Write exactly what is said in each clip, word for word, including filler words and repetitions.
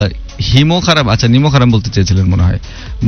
হিমো খারাপ, আচ্ছা নিমো খারাপ বলতে চেয়েছিলেন মনে হয়।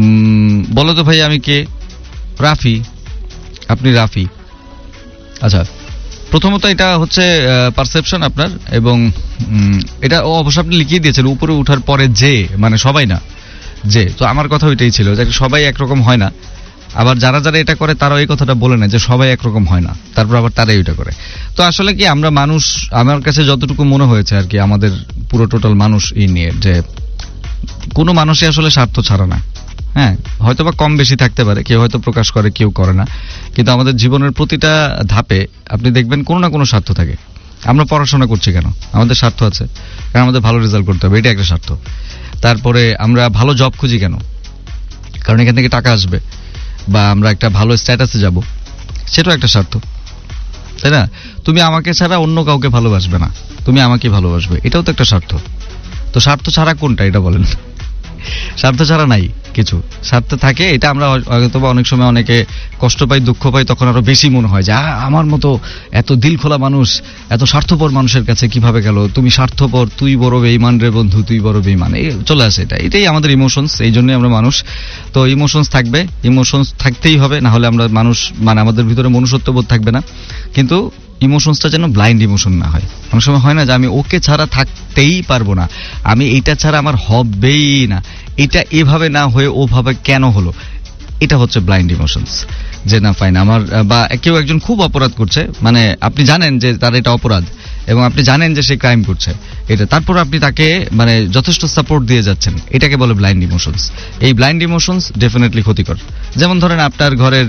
বলো তো ভাই আমি কে? রাফি। আপনি রাফি। আচ্ছা, প্রথমত এটা হচ্ছে পারসেপশন আপনার, এবং এটা অবশ্য আপনি লিখিয়ে দিয়েছেন উপরে উঠার পরে যে, মানে সবাই না যে। তো আমার কথা ওইটাই ছিল যে সবাই একরকম হয় না, আবার যারা যারা এটা করে তারা এই কথাটা বলে না যে সবাই একরকম হয় না, তারপর আবার তারাই ওইটা করে। তো আসলে কি আমরা মানুষ, আমার কাছে যতটুকু মনে হয়েছে আর কি, আমাদের পুরো টোটাল মানুষ এই নিয়ে, যে কোনো মানুষই আসলে স্বার্থ ছাড়া না। হ্যাঁ, হয়তো বা কম বেশি থাকতে পারে, কেউ হয়তো প্রকাশ করে কেউ করে না, কিন্তু আমাদের জীবনের প্রতিটা ধাপে আপনি দেখবেন কোনো না কোনো স্বার্থ থাকে। আমরা পড়াশোনা করছি কেন? আমাদের স্বার্থ আছে, কারণ আমাদের ভালো রেজাল্ট করতে হবে, এটা একটা স্বার্থ। তারপরে আমরা ভালো জব খুঁজি কেন? কারণ এখান থেকে টাকা আসবে, বা আমরা একটা ভালো স্ট্যাটাসে যাব, সেটাও একটা স্বার্থ, তাই না? তুমি আমাকে ছাড়া অন্য কাউকে ভালোবাসবে না, তুমি আমাকে ভালোবাসবে, এটাও তো একটা স্বার্থ। তো স্বার্থ ছাড়া কোনটা এটা বলেন? স্বার্থ ছাড়া নাই কিছু, স্বার্থ থাকে। এটা আমরা হয়তো বা অনেক সময় অনেকে কষ্ট পাই, দুঃখ পাই, তখন আরো বেশি মনে হয় যে আমার মতো এত দিল খোলা মানুষ এত স্বার্থপর মানুষের কাছে কিভাবে গেল, তুমি স্বার্থপর, তুই বড় বেঈমান রে বন্ধু, তুই বড় বেঈমান, এই চলে আসে। এটা এটাই আমাদের ইমোশনস, এই জন্যই আমরা মানুষ। তো ইমোশনস থাকবে, ইমোশনস থাকতেই হবে, না হলে আমরা মানুষ, মানে আমাদের ভিতরে মনুষ্যত্ববোধ থাকবে না। কিন্তু ইমোশনসটা যেন ব্লাইন্ড ইমোশন না হয়। অনেক সময় হয় না যে আমি ওকে ছাড়া থাকতেই পারবো না, আমি এইটা ছাড়া আমার হবেই না, এটা এভাবে না হয়ে ওভাবে কেন হলো, এটা হচ্ছে ব্লাইন্ড ইমোশনস। যে না ফাইন, আমার বা কেউ একজন খুব অপরাধ করছে, মানে আপনি জানেন যে তার এটা অপরাধ এবং আপনি জানেন যে সে ক্রাইম করছে, এটা তারপর আপনি তাকে মানে যথেষ্ট সাপোর্ট দিয়ে যাচ্ছেন, এটাকে বলে ব্লাইন্ড ইমোশনস। এই ব্লাইন্ড ইমোশনস ডেফিনেটলি ক্ষতিকর। যেমন ধরেন আপনার ঘরের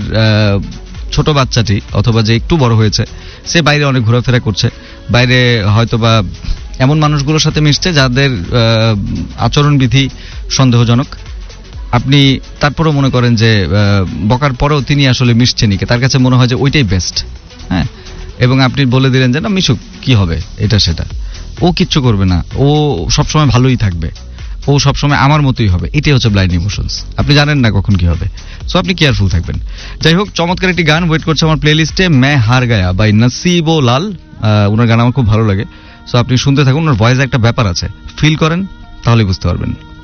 ছোট বাচ্চাটি অথবা যে একটু বড় হয়েছে, সে বাইরে অনেক ঘোরাফেরা করছে, বাইরে হয়তোবা এমন মানুষগুলোর সাথে মিশছে যাদের আচরণবিধি সন্দেহজনক। আপনি তারপরেও মনে করেন যে বকার পরেও তিনি আসলে মিশছেনই, তার কাছে মনে হয় যে ওইটাই বেস্ট। হ্যাঁ, এবং আপনি বলে দিলেন যে না মিশুক, কি হবে এটা সেটা, ও কিচ্ছু করবে না, ও সবসময় ভালোই থাকবে, ও সবসময় আমার মতোই হবে, এটাই হচ্ছে ব্লাইন্ড ইমোশনস। আপনি জানেন না কখন কি হবে, সো আপনি কেয়ারফুল থাকবেন। যাই হোক, চমৎকার একটি গান ওয়েট করছে আমার প্লে লিস্টে, মে হার গায়া বাই নসিব ও লাল। ওনার গান আমার খুব ভালো লাগে, সো আপনি শুনতে থাকুন। ওনার ভয়েসে একটা ব্যাপার আছে, ফিল করেন তাহলে বুঝতে পারবেন।